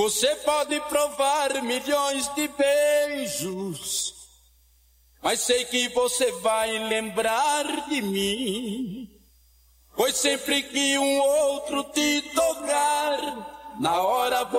Você pode provar milhões de beijos, mas sei que você vai lembrar de mim. Pois sempre que um outro te tocar, na hora